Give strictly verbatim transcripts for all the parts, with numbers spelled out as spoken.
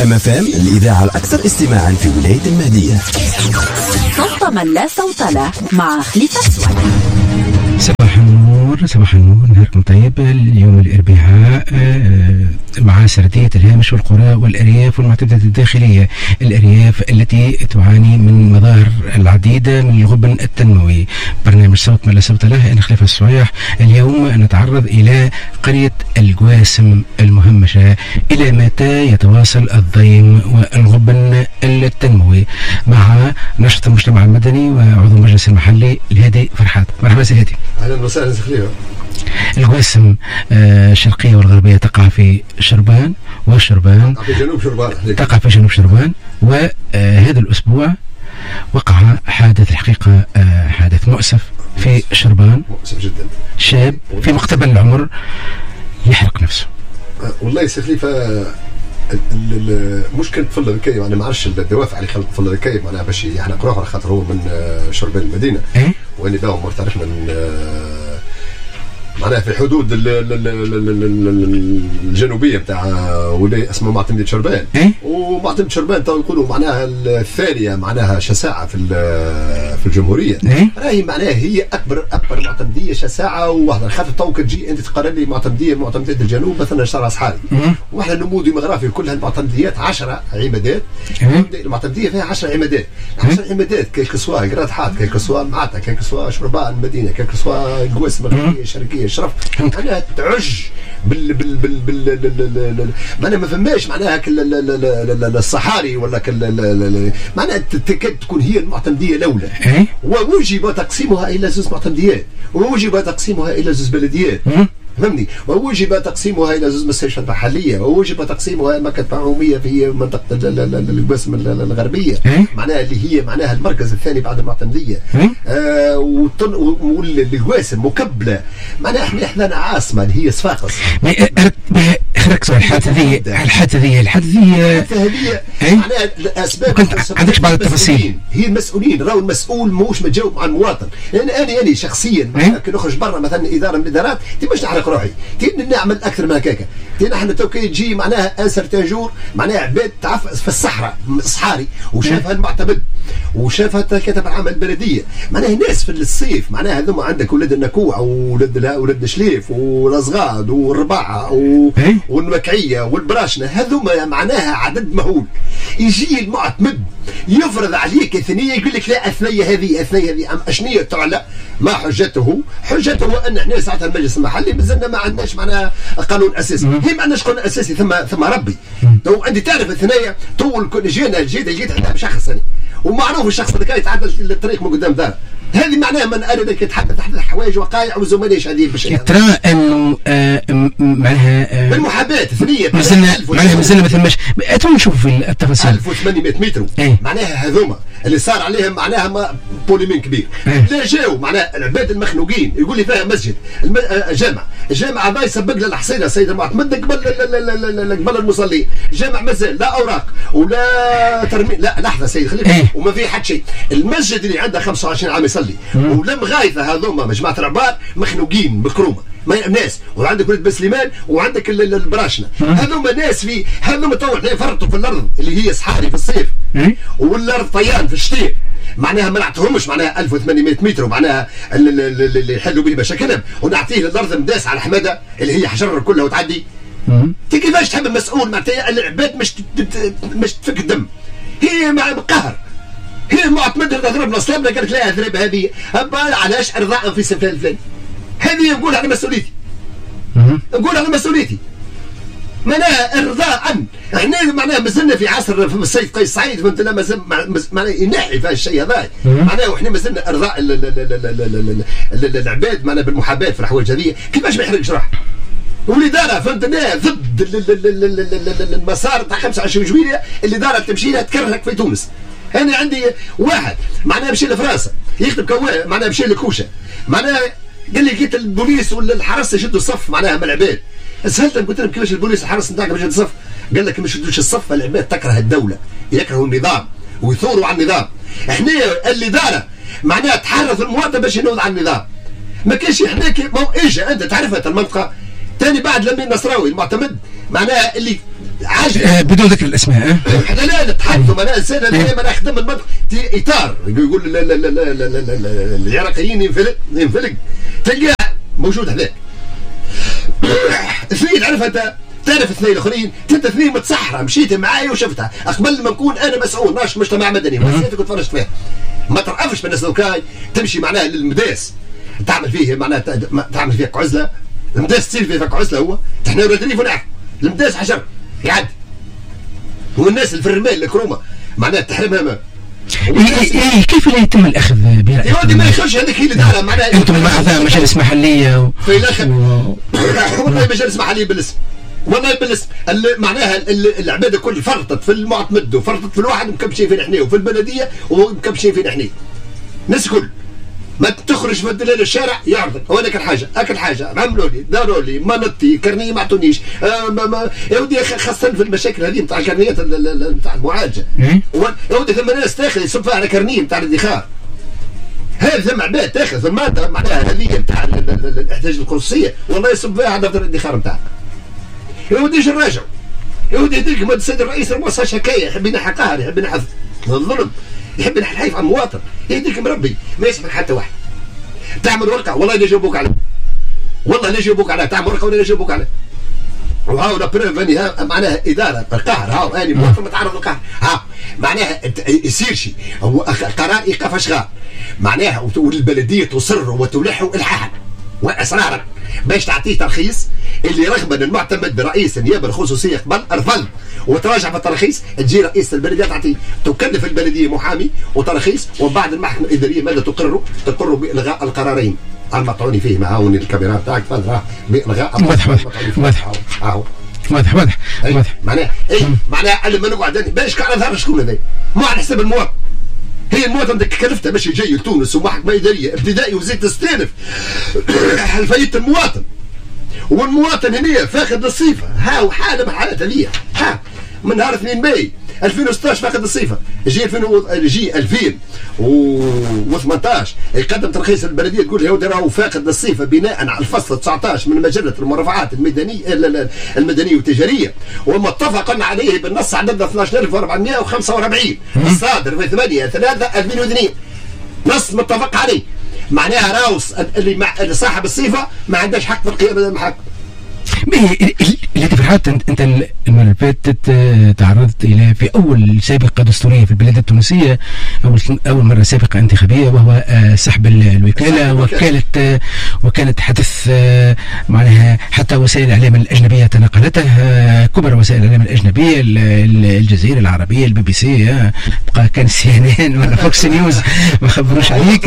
أم اف ام الإذاعة الأكثر استماعا في ولاية المهدية. صوت من لا صوت له مع خليفة سويح. صباح النور، صباح النور، نهاركم طيب. اليوم الأربعاء مع سردية الهامش والقرى والأرياف والمعتمدات الداخلية، الأرياف التي تعاني من مظاهر العديدة من الغبن التنموي. برنامج صوت من لا صوت له، أنا خليفة السويح. اليوم نتعرض إلى قرية القواسم المهمشة. إلى متى يتواصل الضيم والغبن التنموي؟ مع نشط المجتمع المدني وعضو المجلس المحلي الهادي فرحات. مرحبا سي هادي. اهلا وسهلا سخليفه. القواسم آه الشرقيه والغربيه تقع في شربان، وشربان في جنوب شربان تقع في جنوب شربان. وهذا الاسبوع وقع حادث الحقيقه آه حادث مؤسف في شربان. مؤسف جدا. شاب في مقتبل العمر يحرق نفسه. آه والله سخليفه المشكل طفل الكي، يعني ما عرفش الدوافع اللي خلت طفل الكي معناها باش يحرق روحه، خاطر هو من شربان المدينه. إيه؟ واني باهم مرترف من معناها في حدود الجنوبيه بتاع ولايه اسمها معتمديه شربان. إيه؟ ومعتمديه شربان تو يقولوا معناها الثانيه معناها شساعه في في الجمهوريه. إيه؟ راهي معناها هي اكبر اكبر معتمديه شساعه وواحده، خاطر تو كتجي انت تقرر لي معتمديه معتمديه الجنوب مثلا شارع صحاري. واحنا النموذج ديموغرافي كلها المعتمديات عشرة عمادات. إيه؟ المعتمديه فيها عشرة عمادات، عشرة عمادات كيك سوا قراد حات، كيك سوا معتا، كيك سوا شربان المدينه، كيك سوا القواسم الغربيه الشرقيه شرف. معناها تعج بال بال بال بال معناها ما فماش معناها الصحاري ولا معناها تكاد تكون هي المعتمديه الاولى. ووجب تقسيمها الى زوج معتمديات، ووجب تقسيمها الى زوج بلديات. فهمني؟ ووجب تقسيمها الى زوج مستشفيات محليه، ووجب تقسيمها مكاتب عموميه في منطقه القواسم الغربيه. معناها اللي هي معناها المركز الثاني بعد المعتمديه. آه والقواسم مكبله، معناها احنا احنا عاصمه اللي هي صفاقس. خليك سؤال. الحادثه ذي الحادثه ذي الحادثه ذي هذه معناها الاسباب. كنت عندكش بعض التفاصيل. هي المسؤولين، راهو المسؤول موش متجاوب مع المواطن. يعني انا انا شخصيا كي نخرج برا مثلا اداره من الادارات باش نحرق روحي، تي نعمل اكثر من هكاك. تي نحن تو كي تجي معناها انسر تاجور معناها عباد تعرف في الصحراء الصحاري وشافها المعتمد وشافها كتب العام البلديه، معناها ناس في الصيف معناها هذوما عندك ولاد النكوع وولاد ولاد شليف والازغاد والرباعه والمكعيه والبراشنه، هذوما معناها عدد مهول. يجي المعتمد يفرض عليك اثنيه، يقول لك لا اثنيه هذه اثنيه هذه اشنيه تعلى. ما حجته؟ حجته ان احنا ساعتها المجلس المحلي مازلنا ما عندناش معناها قانون اساسي. هي ما عندناش قانون اساسي، ثم ثم ربي. تو انت تعرف الثنايا طول كل جينا جيت لقيت عندها شخص ثاني، ومعروف الشخص اللي كان يتعدى الطريق من قدام دار. هذه معناها من اراد ان يتحدث تحت الحوايج وقائع وزملاء شهادين بالشيء. ترى انه آه معناها آه بالمحاباه ثنيه مازلنا معناها مازلنا مثل مش تو نشوف في التفاصيل. ألف وثمانمائة متر. ايه؟ معناها هذوما اللي صار عليهم معناها ما بوليمين كبير. ايه؟ لا جاوا معناها العباد المخنوقين يقول لي فيها مسجد الم... جامع الجامع هذا يسبق له الحصيله سيد المعتمد قبل قبل المصلين. جامع مازال لا اوراق ولا ترميم، لا لحظه سيد خليفه. ايه؟ وما في حد شيء. المسجد اللي عنده خمسة وعشرين عام يصلي ولم غايثه هذوما مجموعه العباد مخنوقين بكرومه ما ناس، وعندك ولد بسليمان وعندك البراشنه. هذوما ناس في هذوما تو احنا يفرطوا في الارض اللي هي صحاري في الصيف والارض طيان في الشتاء. معناها ما نعطيهمش معناها ألف وثمانمائة متر ومعناها اللي يحلوا به مشاكلهم، ونعطيه الارض مداس على حماده اللي هي حجر كلها وتعدي. انت كيفاش تحب المسؤول معناتها العباد مش مش تفك الدم؟ هي مع قهر. هي المعتمد اللي ضربنا صلبنا قال لك لا اضرب هذه علاش ارضاء في سفلان الفلاني. هذه نقول على مسؤوليتي. نقول على مسؤوليتي. معناها ارضاء. احنا معناها مازلنا في عصر في السيد قيس سعيد فهمت لا معناها ينحي في الشيء هذا. معناها وحنا مازلنا ارضاء العباد معناها بالمحاباه في الحوايج هذه. كيفاش ما يحرقش روحه؟ واللي دارها فهمت انا ضد المسار تاع خمسة وعشرين جويليه اللي دارها تمشي لها تكرهك في تونس. انا عندي واحد معناها مشي لفرنسا يخدم كوا معناها مشي لكوشه معناها قال لي لقيت البوليس ولا الحرس يشدوا الصف معناها من العباد. سالتهم قلت لهم كيفاش البوليس الحرس نتاعك باش يشد الصف؟ قال لك ما يشدوش الصف، العباد تكره الدوله يكرهوا النظام ويثوروا على النظام. احنا اللي داره معناها تحرث المواطن باش ينوض على النظام. ما كانش احنا كي اجا انت تعرفها المنطقه ثاني بعد لمين النصراوي المعتمد معناها اللي عاجل آه بدون ذكر الاسماء. احنا لا نتحدثوا معناها انسان دائما اخدم المنطق اطار يقول العراقيين ينفلق ينفلق تلقاه موجود هناك. اثنين عرفت انت تعرف اثنين الاخرين ثلاثة اثنين متسحره مشيت معايا وشفتها قبل ما نكون انا مسؤول ناشط مجتمع مدني وحسيت كنت فرجت فيها ما ترأفش بالناس دوكاي تمشي معناها للمداس تعمل فيه معناها تعمل فيها عزله المداس تصير فيه فك عزله هو احنا ولاد ونعرف المداس حشر يعدي والناس اللي في الرمال الكرومه معناها تحرمها ما إيه كيف لا يتم الاخذ برأيك؟ يا ودي ما يخرجش هذيك هي اللي دارها معناها انتم ماخذها مجالس محليه و... في الاخر والله مجالس محليه بالاسم والله بالاسم معناها العباد الكل فرطت في المعتمد وفرطت في الواحد ومكبشين فينا احنا وفي البلديه ومكبشين فينا احنا الناس الكل ما تخرج من دلال الشارع يعرضك هو هذاك الحاجه اكل حاجه عملوا لي داروا لي منطي كرنيه ما عطونيش آه ما ما يا ودي خاصه في المشاكل هذه نتاع الكرنيات نتاع المعالجه يا ودي ثم ناس تاخذ يصب فيها على كرنيه نتاع الادخار هذا ثم عباد تاخذ في الماده معناها هذه نتاع الاحتياج الخصوصيه والله يصب فيها على دفتر الادخار نتاعك يا ودي ايش نراجعوا يا ودي هذيك ما السيد الرئيس ما صارش هكايا يحب ينحى قهر يحب ينحى الظلم يحب ينحى الحيف على المواطن يهديك مربي ما يسمح حتى واحد تعمل ورقه والله لا يجاوبوك عليه والله لا يجاوبوك عليه تعمل ورقه ولا يجاوبوك عليه وهاو لا بريفاني ها معناها اداره القهر هاو اني مواطن متعرض للقهر ها معناها يصير شيء قرار ايقاف اشغال معناها والبلديه تصر وتلح الحاحا واسرارا باش تعطيه ترخيص اللي رغبا المعتمد رئيس النيابه الخصوصيه قبل رفض وتراجع في الترخيص تجي رئيس البلديه تعطيه تكلف البلديه محامي وترخيص وبعد المحكمه الاداريه ماذا تقر؟ تقر بالغاء القرارين المطعون فيه معاون الكاميرا تاعك تفضل بالغاء واضح واضح اهو واضح واضح واضح معناها اي معناها لما نقعد باش على ظهر شكون هذا؟ مو على حساب المواطن هي المواطن بدك كلفتها باش يجي لتونس ومحكمه اداريه ابتدائي وزيد تستانف الفايت المواطن والمواطن هنا فاقد الصيفه ها وحاله من حالات هذه ها من نهار اثنين ماي ألفين وستة عشر فاقد الصيفه جي ألفين جي ألفين وثمانية عشر يقدم ترخيص البلديه تقول له راهو فاقد الصيفه بناء على الفصل تسعة عشر من مجله المرافعات المدنيه المدنيه والتجاريه ومتفق عليه بالنص عدد اثني عشر ألف وأربعمائة وخمسة وأربعين الصادر في ثمانية ثلاثة ألفين واثنين نص متفق عليه معناها راوس اللي مع صاحب الصفه ما عندهاش حق في القيام امام المحاكم. التي فرحات انت المره اللي فاتت تعرضت الى في اول سابقه دستوريه في البلاد التونسيه اول اول مره سابقه انتخابيه وهو سحب الوكاله وكاله وكانت حدث معناها حتى وسائل الاعلام الاجنبيه تناقلته كبرى وسائل الاعلام الاجنبيه الجزيره العربيه البي بي سي بقى كان سي ان ان ولا فوكس نيوز ما خبروش عليك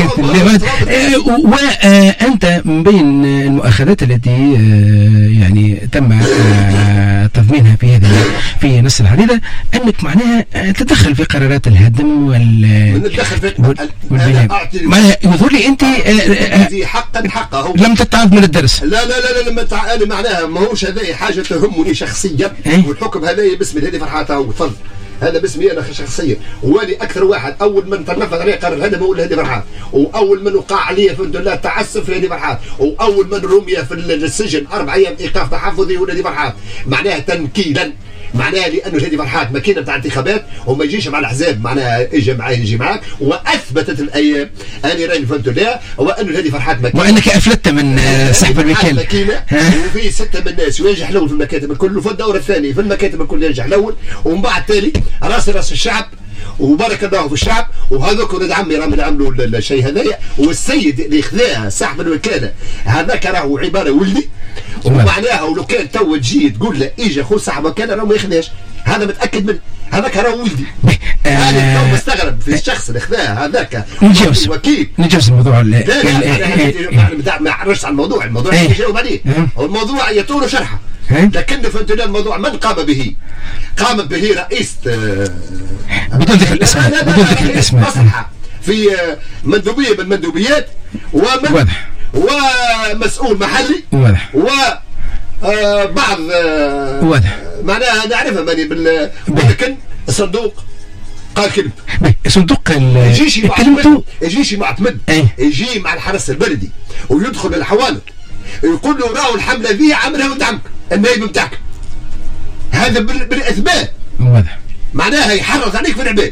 وانت من بين المؤاخذات التي يعني تم تضمينها في هذه في نص العريضه انك معناها تدخل في قرارات الهدم وال والبناء معناها يظهر لي انت حقا حقه لم تتعظ من الدرس. لا لا لا لما انا معناها ماهوش هذه حاجه تهمني شخصيا والحكم هذا باسم هذه فرحاتها وتفضل هذا باسمي انا شخصيا واني اكثر واحد اول من تنفذ عليه قرار الهدم هو الهادي فرحات واول من وقع عليه في الدولة تعسف الهادي فرحات واول من رمي في السجن اربع ايام ايقاف تحفظي هو الهادي فرحات معناها تنكيلا معناها لانه الهادي فرحات ماكينه بتاع انتخابات وما يجيش مع الاحزاب معناها اجى معايا يجي معاك واثبتت الايام اني راني فهمت لها وانه الهادي فرحات ماكينه وانك افلتت من سحب الوكاله ماكينه وفي سته من الناس وينجح الاول في المكاتب الكل وفي الدوره الثانيه في المكاتب الكل ينجح الاول ومن بعد تالي راس راس الشعب وبارك الله في الشعب وهذوك ولاد عمي راهم يعملوا الشيء هذايا والسيد اللي خذاها سحب الوكاله هذاك راهو عباره ولدي ومعناها ولو كان تو تجي تقول له اجي خذ سحب وكاله راهو ما ياخذهاش هذا متاكد منه هذاك راهو ولدي انا تو مستغرب في الشخص اللي خذاها هذاك وكيل نجوز الموضوع لا ما عرفش على الموضوع الموضوع اللي يجاوب عليه والموضوع يطول شرحه لكن فهمت الموضوع من قام به قام به رئيس بدون ذكر الاسماء بدون ذكر الاسماء في مندوبيه من المندوبيات ومن واضح ومسؤول محلي واضح و بعض واضح معناها نعرفها ماني بال ولكن الصندوق قال كلمه صندوق يجيش معتمد يجيش معتمد يجي مع الحرس البلدي ويدخل الحوانت يقول له راهو الحمله ذي عملها ولد عمك النائب نتاعك، هذا بالاثبات واضح. معناها يحرض عليك في العباد.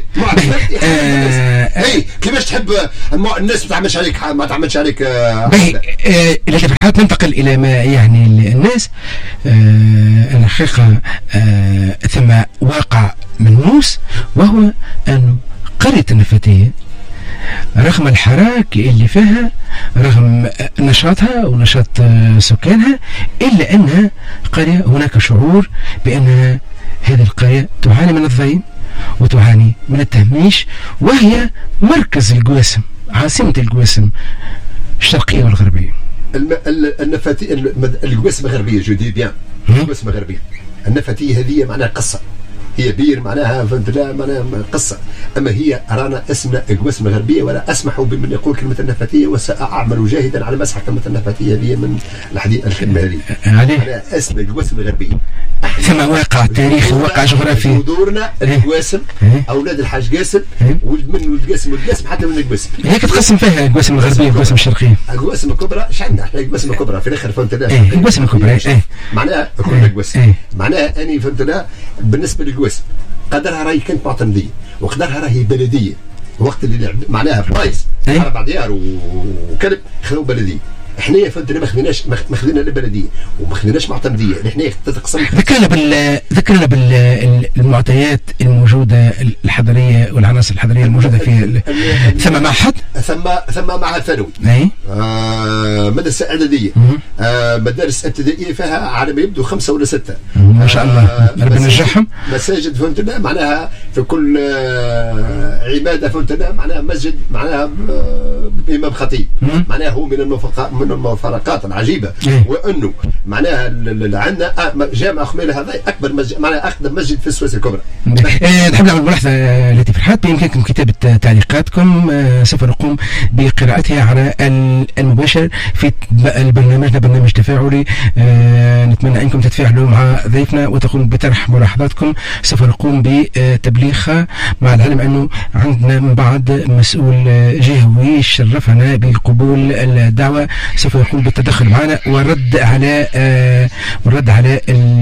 اي كيفاش تحب الناس ما تعملش عليك ما تعملش عليك باهي. الى فرحات ننتقل الى ما يعني الناس. آه الحقيقه آه ثم واقع ملموس، وهو أن قرية النفاتية رغم الحراك اللي فيها، رغم نشاطها ونشاط سكانها، إلا أنها قرية هناك شعور بأن هذه القرية تعاني من الضيم وتعاني من التهميش، وهي مركز القواسم، عاصمة القواسم الشرقية والغربية. النفاتية القواسم الغربية جودي بيان، القواسم الغربية النفاتية هذه معناها قصة، هي بير معناها فهمت معناها قصة، أما هي رانا اسمنا القواسم الغربية، ولا أسمح بمن يقول كلمة النفاتية، وسأعمل جاهدا على مسح كلمة النفاتية هذه من الحديث الكلمة هذه. على اسم القواسم الغربية ثم واقع تاريخي وواقع جغرافي. دورنا القواسم أولاد الحاج قاسم، ولد من ولد قاسم ولد قاسم حتى من القواسم. هيك تقسم فيها القواسم الغربية والقواسم الشرقية. القواسم الكبرى شعنا احنا القواسم الكبرى في الآخر فهمت لا. القواسم الكبرى معناها كلنا القواسم، معناها أني فهمت لا بالنسبة للقواسم قدرها راهي كانت معتمديه، وقدرها راهي بلديه، وقت اللي معناها بلايص على بعض ديار وكلب خذوا بلديه. احنا فهمتنا ما خذيناش ما خذينا البلديه وما خذيناش معتمديه، احنا تتقسم. ذكرنا بال ذكرنا بالمعطيات الموجوده الحضريه والعناصر الحضريه الموجوده في ثم معهد ثم ثم معهد ثانوي، اي آه مدرسه اعداديه، آه مدارس ابتدائيه فيها على ما يبدو خمسه ولا سته ما شاء الله. آه ربنا ينجحهم. مساجد فهمتنا معناها في كل آه عباده فهمتنا معناها مسجد معناها بامام خطيب، معناها هو من الموفقات من المفارقات العجيبه، وانه معناها عندنا جامع خميله هذا اكبر مسجد معناها اقدم مسجد في السويس الكبرى. نحب نعمل ملاحظه التي فرحات، بامكانكم كتابه تعليقاتكم، سوف نقوم بقراءتها على المباشر في برنامجنا، برنامج تفاعلي. نتمنى انكم تتفاعلوا مع ضيفنا وتقوموا بطرح ملاحظاتكم، سوف نقوم بتبليغها، مع العلم انه عندنا من بعد مسؤول جهوي شرفنا بقبول الدعوه، سوف يقوم بالتدخل معنا والرد على آه والرد على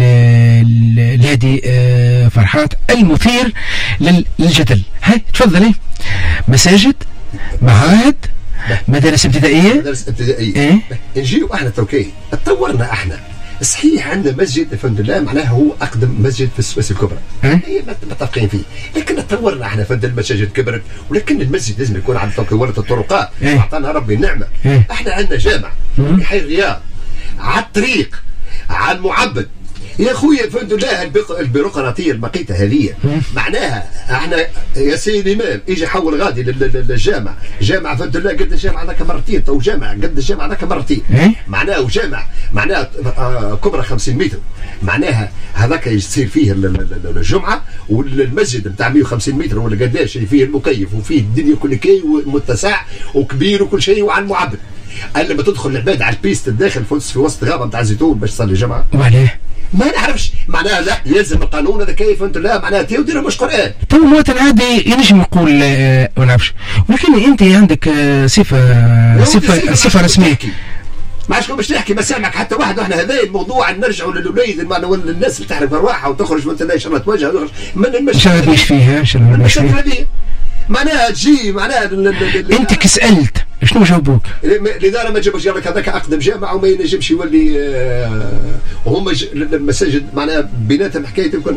الهادي آه فرحات المثير للجدل. هاي تفضلي. مساجد، معاهد، مدارس ابتدائيه مدارس ابتدائيه ايه نجيو احنا توكي تطورنا احنا. صحيح عندنا مسجد الحمد لله معناها هو اقدم مسجد في السويس الكبرى، هي متفقين فيه، لكن تطورنا احنا فند المساجد كبرت، ولكن المسجد لازم يكون على ورد الطرقات، اعطانا ربي النعمه. احنا عندنا جامع في حي الرياض، على الطريق، على المعبد. يا خويا الحمد لله البيروقراطيه المقيته هذه معناها احنا يا سيد الامام يجي يحول غادي للجامع، جامع الحمد لله قد الجامع هذاك مرتين، تو جامع قد الجامع هذاك مرتين، معناها وجامع معناها كبرى خمسين متر، معناها هذاك يصير فيه الجمعه، والمسجد نتاع مئة وخمسين متر ولا قداش فيه المكيف وفيه الدنيا كل كي ومتسع وكبير وكل شيء، وعلى المعبد. لما تدخل العباد على البيست الداخل في وسط غابه نتاع زيتون باش تصلي الجمعه، وعليه ما نعرفش معناها لا يلزم القانون هذا كيف انت لا معناها تيودير مش قران. تو المواطن عادي ينجم يقول آه ما نعرفش، ولكن انت عندك آه صفه صفه صفه رسميه. ما عادش باش نحكي ما سامعك حتى واحد، واحنا هذا الموضوع نرجعوا للوليد الناس اللي تحرق ارواحها وتخرج وانت لا ان شاء الله تواجه من المشكله مش فيها المشكله فيها معناها تجي معناها انت كي سالت شنو جاوبوك؟ لذا ما جابوش قال لك هذاك اقدم جامع وما ينجمش يولي، وهم المساجد معناها بيناتهم حكايه يكون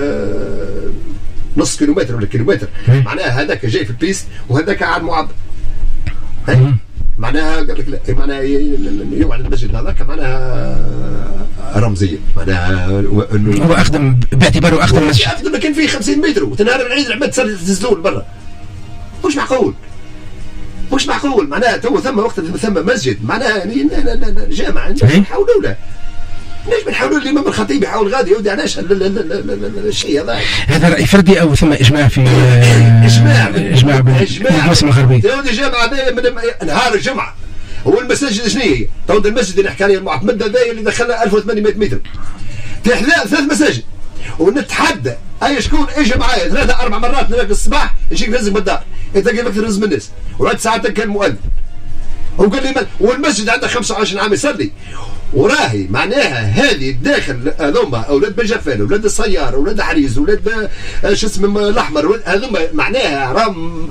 نص كيلومتر ولا كيلومتر، معناها هذاك جاي في البيست وهذاك على المعبد. معناها قال لك لا معناها يوعد المسجد هذاك معناها رمزيه، معناها انه هو اخدم باعتباره اخدم مسجد، اخدم كان فيه خمسين متر وتنهار العيد العباد تزول برا. مش معقول مش معقول معناها تو ثم وقت ثم مسجد معناها جامع نحاولوا له ليش بنحاولوا الامام الخطيب يحاول غادي يودي علاش الشيء هذا. هذا راي فردي او ثم اجماع في اجماع اجماع بالقسم الغربي. تودي جامع من نهار الجمعه هو المساجد شنو هي؟ تودي المسجد اللي حكى عليه المعتمد هذا اللي دخلنا ألف وثمانمائة متر تحذاء ثلاث مساجد، ونتحدى اي شكون اجى معايا ثلاثه اربع مرات نلاقي الصباح يجيك نهزك بالدار انت كيف ترز من الناس، وعد ساعتك كان مؤذن وقال لي والمسجد عنده خمسة وعشرين عام يصلي، وراهي معناها هذه الداخل هذوما اولاد بجفال، اولاد السيار، اولاد حريز، اولاد شو اسمه الاحمر، هذوما معناها راهم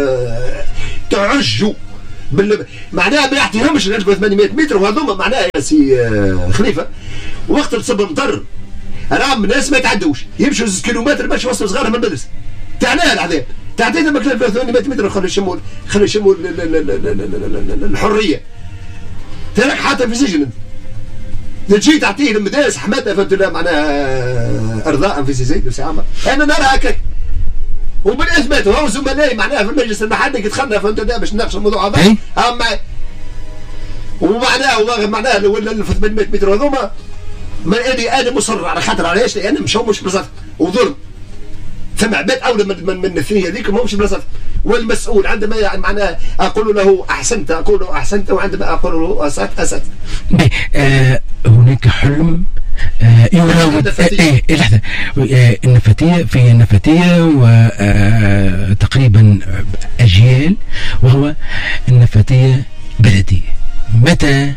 تعجوا بال... معناها ما يعطيهمش نلقوا ثمانمائة متر، وهذوما معناها يا سي خليفه وقت تصب مطر راهم الناس ما يتعدوش، يمشوا زوج كيلومتر باش يوصلوا صغارهم من المدرسه. تعناها العذاب، تعدينا ما كان ثمانمائة متر خلوا يشموا خلوا يشموا الحريه. تراك حتى في سجن انت. تجي تعطيه المدارس حماتها فهمت له معناها ارضاء في سي زيد وسي عمر. انا نرى هكاك. وبالاثبات وهو زملائي معناها في المجلس المحلي دخلنا فهمت له باش نناقش الموضوع هذا. اما ومعناه معناه ولا ثمانمائة متر هذوما ما اني انا مصر على خاطر علاش؟ لان مش مش بلاصتهم وظلم. ثم عباد اولى من من, من الثنيه هذيك ماهمش بلاصتهم. والمسؤول عندما يعني معناه اقول له احسنت اقول له احسنت، وعندما اقول له اسأت اسأت. آه هناك حلم آه يراود ايه لحظه آه النفاتيه في النفاتيه وتقريبا آه اجيال، وهو النفاتيه بلديه. متى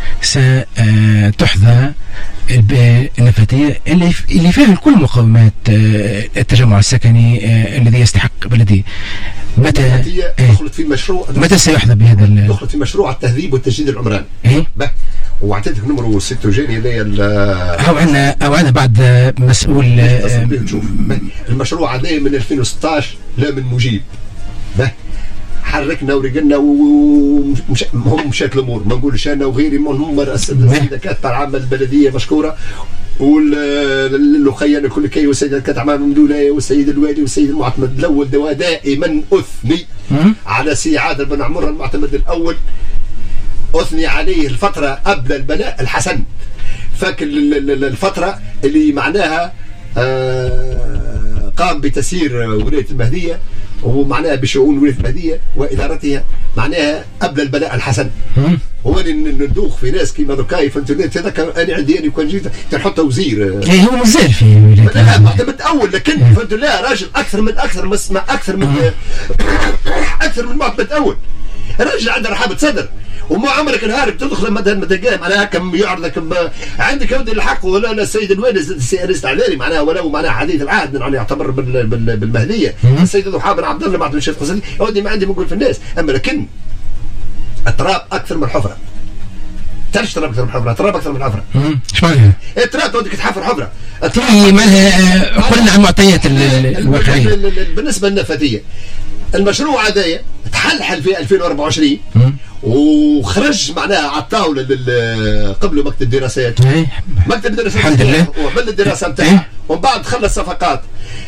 ستحظى النفاتيه اللي اللي فيها كل مقومات التجمع السكني الذي يستحق بلديه؟ متى دخلت في مشروع متى سيحظى بهذا؟ دخلت في مشروع التهذيب والتجديد العمراني. ايه واعطيتك نمرو ستة جاني اللي او عندنا او عندنا بعد مسؤول نشوف المشروع هذا من ألفين وستطاش لا من مجيب. حركنا ورجلنا ومش هم مشات الامور، ما نقولش انا وغيري، هم السيده كاتبه العامه البلديه مشكوره، والاخيان الكل كي والسيده كاتبه العامه ممدوله والسيد الوالي والسيد المعتمد الاول دواء دائما اثني على سي عادل بن عمر المعتمد الاول، اثني عليه الفتره قبل البلاء الحسن. فاكر الفتره اللي معناها قام بتسيير ولايه المهديه ومعناها بشؤون ولايه المهديه وادارتها معناها قبل البلاء الحسن. هو اللي ندوخ في ناس كيما دوكاي فهمت تذكر انا عندي انا كان جيت تنحط وزير. اي هو مازال في ولايه لا معتمد اول، لكن فهمت لا راجل اكثر من اكثر من اكثر من اكثر من معتمد اول. الراجل عنده رحابه صدر وما عمرك نهارك تدخل مثلا متقام معناها كم يعرضك عندك يودي الحق ولا لا السيد الوالي السيد العذاري معناها ولو معناها حديث العهد يعني يعتبر بالمهديه السيد ضحى بن عبد الله بعد الشيخ القصري يودي ما عندي نقول في الناس. اما لكن التراب اكثر من الحفره. تعرفش تراب اكثر من الحفره؟ تراب اكثر من الحفره. ايش معناها؟ التراب توديك تحفر حفره. هي مالها قلنا عن المعطيات الواقعيه. بالنسبه للنفاتيه المشروع هذايا تحلحل في ألفين وأربعة وعشرين وخرج معناها على الطاوله قبل مكتب الدراسات. مكتب الدراسات الحمد لله وعمل الدراسه نتاعه ومن بعد خلص صفقات.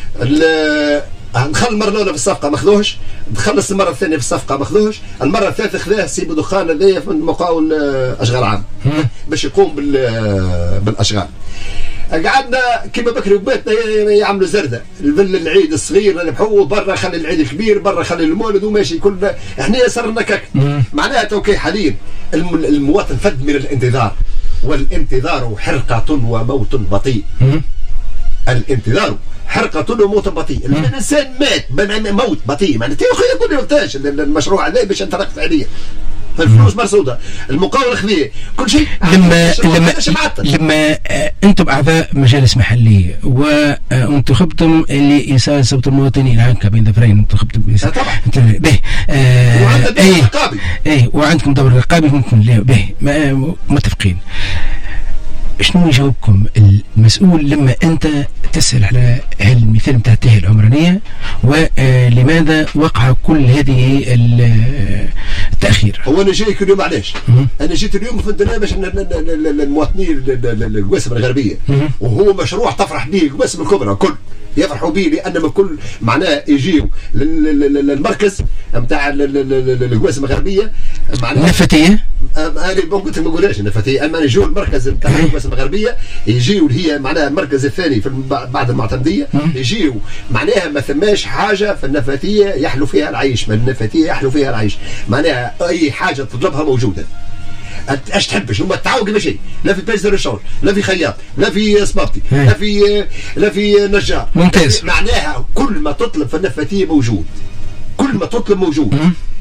دخل المره الاولى في الصفقه ما خذوهش، خلص المره الثانيه في الصفقه ما خذوهش، المره الثالثه خذاه سيب دخان هذايا من مقاول اشغال عام باش يقوم بالاشغال. قعدنا كما بكري وباتنا يعملوا زرده العيد الصغير نبحوه برا، خلي العيد الكبير برا، خلي المولد وماشي كل احنا صرنا كك. معناها توكي حاليا المواطن فد من الانتظار، والانتظار حرقه وموت بطيء. الانتظار حرقة وموت بطيء. الانسان مات موت بطيء معناتها يقول لي وقتاش المشروع هذا باش ينطلق فعليا. الفلوس مرصوده، المقاول خذيه، كل شيء. لما لما لما انتم اعضاء مجالس محليه وانتخبتم اللي يساعد صوت المواطنين هكا بين ظفرين انتخبتم طبعا به وعندنا دور رقابي اي وعندكم دور رقابي ممكن به متفقين. شنو يجاوبكم المسؤول لما انت تسال على هالمثال نتاع التهيئه العمرانيه ولماذا وقع كل هذه التاخير؟ هو انا جاي كل يوم علاش؟ انا جيت اليوم في الدنيا باش المواطنين القواسم الغربيه وهو مشروع تفرح به القواسم الكبرى كل يفرحوا به لان من كل معناه يجيوا للمركز نتاع القواسم الغربيه معناها النفاتيه. انا قلت ما نقولهاش النفاتيه، اما يجوا المركز نتاع القواسم الغربيه يجيوا اللي هي معناها المركز الثاني في بعد المعتمديه يجيوا معناها ما ثماش حاجه في النفاتيه يحلو فيها العيش، ما النفاتيه يحلو فيها العيش معناها اي حاجه تطلبها موجوده. اش تحبش هما تعاوق كيف شيء، لا في بيز ريشور، لا في خياط، لا في صبابتي، لا في لا في نجار. ممتاز. معناها كل ما تطلب في النفاتيه موجود، كل ما تطلب موجود.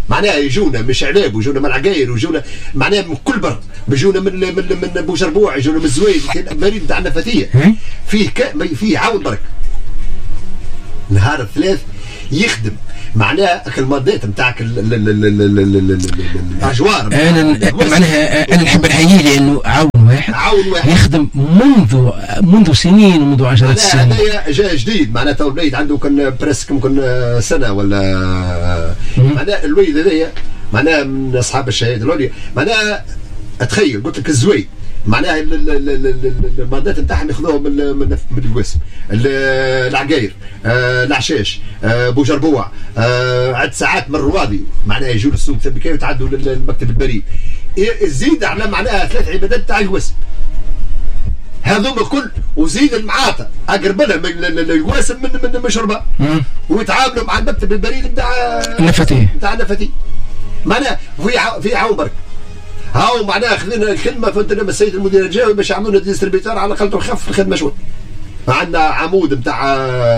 معناها يجونا مش علاب ويجونا من العقاير ويجونا معناها من كل بر، بيجونا من من من بوجربوع، يجونا من الزويد، المريض نتاع النفاتيه فيه ك... فيه عاون برك نهار الثلاث يخدم معناها المادات نتاعك الاجوار. انا معناها انا نحب نحييه لانه عاون واحد عاون واحد يخدم منذ منذ سنين ومنذ عشرات السنين. هذايا جا جديد معناها تو الوليد عنده كان بريسك ممكن سنه ولا معناها الوليد هذايا معناها من اصحاب الشهاده العليا معناها اتخيل قلت لك الزويد معناها المادات نتاعهم ياخذوهم من من الوسم، العقاير، العشاش، بوجربوع، عد ساعات من الروادي معناها يجوا للسوق ثم يتعدوا للمكتب البريد. زيد على معناها ثلاث عبادات تاع الوسم هذوما الكل، وزيد المعاطى اقرب لها من الواسم من من مشربه ويتعاملوا مع المكتب البريد نتاع النفاتيه نتاع النفاتيه معناها في في عاون برك. هاو معناها خذينا الكلمه فهمت لما السيد المدير الجاوي باش يعملوا لنا ديستريبيتور على الاقل تخف الخدمه شوي. عندنا عمود نتاع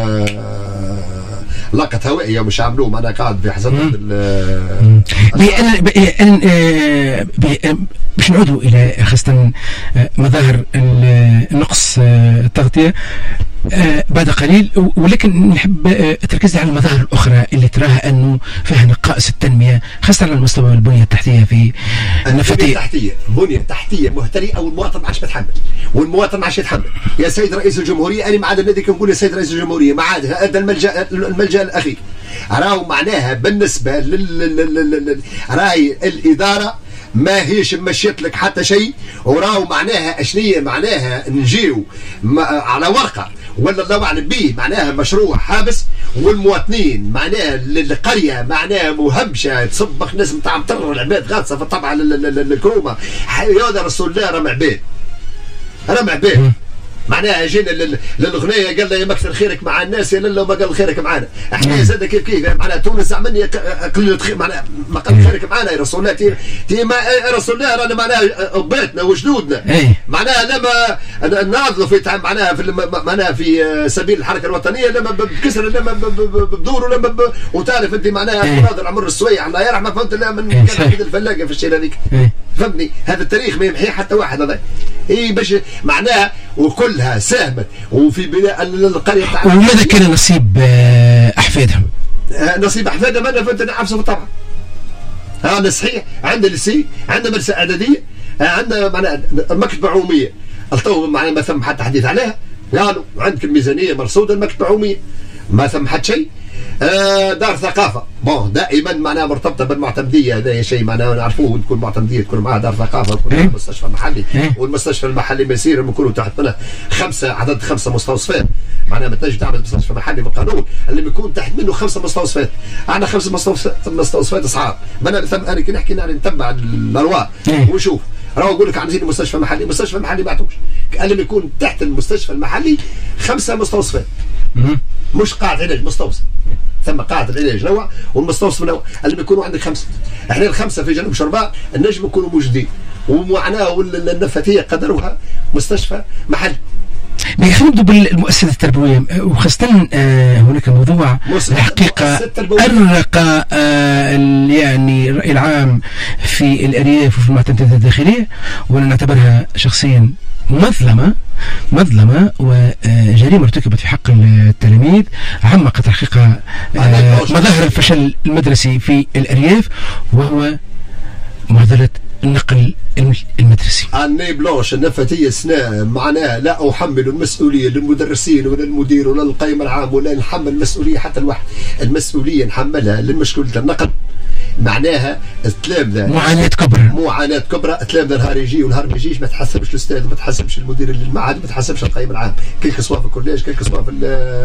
لقط هوائيه مش عملوه معناها قاعد في حسب باش نعودوا الى خاصه مظاهر النقص التغطيه بعد قليل، ولكن نحب تركز على المظاهر الاخرى اللي تراها انه فيها نقائص التنميه خاصه على المستوى البنيه التحتيه في النفاتيه. البنيه التحتيه بنيه تحتيه مهترئه والمواطن ما عادش يتحمل، والمواطن ما عادش يتحمل. يا سيد رئيس الجمهوريه انا ما عاد الذي كنقول يا سيد رئيس الجمهوريه ما عاد هذا الملجا الملجا الاخير. راهو معناها بالنسبه لل راهي الاداره ما هيش مشيت لك حتى شيء، وراهو معناها اشنيه معناها نجيو على ورقه ولا الله اعلم به معناها مشروع حابس، والمواطنين معناها القريه معناها مهمشه تصبخ ناس نتاع مطر العباد غاطسه في الطبعه الكرومه يا رسول الله رمى عباد رمى عباد معناها جينا للغنية قال له يا مكثر خيرك مع الناس يا لله ما قال خيرك معنا. احنا زاد كيف كيف معناها تونس زعمني قلت خير معناها ما قال خيرك معنا يا رسول الله تي, تي ما يا رسول الله رانا معناها اباتنا وجدودنا معناها لما ناضلوا في معناها في معناها في سبيل الحركه الوطنيه لما بكسر لما بدور لما وتعرف انت معناها مناظر عمر السويع الله يرحمه فهمت لا من كان الفلاقه في الشيء هذيك فهمتني. هذا التاريخ ما يمحيه حتى واحد هذا اي باش معناها وكلها ساهمت وفي بناء القريه بتاعنا. وماذا كان نصيب احفادهم؟ نصيب احفادهم انا فهمت نعرفوا طبعا. انا صحيح عندنا لسي عندنا مدرسه اعداديه عندنا معناها مكتبه عموميه التو معناها ما ثم حتى حديث عليها قالوا عندك الميزانيه مرصوده المكتبه عموميه ما ثم حد شيء. آه دار ثقافه بون دائما معناها مرتبطه بالمعتمديه هذا شيء معناها نعرفوه تكون معتمديه تكون معها دار ثقافه تكون معها مستشفى محلي والمستشفى المحلي ما يصير يكونوا تحت منها خمسه عدد خمسه مستوصفات معناها ما تنجم تعمل مستشفى محلي بالقانون اللي بيكون تحت منه خمسه مستوصفات. عندنا خمسه مستوصفات مستوصفات صعاب انا انا كي نحكي انا نتبع الارواح ونشوف راهو يقول لك عايزين مستشفى محلي مستشفى محلي ما عطوش قال لي يكون تحت المستشفى المحلي خمسه مستوصفات مش قاعد علاج مستوصف ثم قاعده العلاج نوع والمستوصف نوع اللي بيكونوا عندك خمسه. احنا الخمسه في جنوب شرباء النجم يكونوا موجودين ومعناه النفاتيه قدروها مستشفى محلي. خلينا نبدأ بالمؤسسات التربوية وخاصة آه هناك موضوع الحقيقة أرق آه يعني الرأي العام في الأرياف وفي المعتمدات الداخلية وأنا نعتبرها شخصيا مظلمة مظلمة وجريمة ارتكبت في حق التلاميذ عمقت الحقيقة آه مظاهر الفشل المدرسي في الأرياف وهو معضلة النقل المدرسي. أني بلوش النفاتية سنة معناها لا أحمل المسؤولية للمدرسين ولا المدير ولا القائم العام ولا نحمل المسؤولية حتى الواحد المسؤولية نحملها للمشكلة النقل معناها التلامذة معاناة كبرى معاناة كبرى التلامذة نهار يجي ونهار ما يجيش ما تحسبش الأستاذ ما تحسبش المدير المعهد ما تحسبش القائم العام كل سواء في الكوليج كل سواء في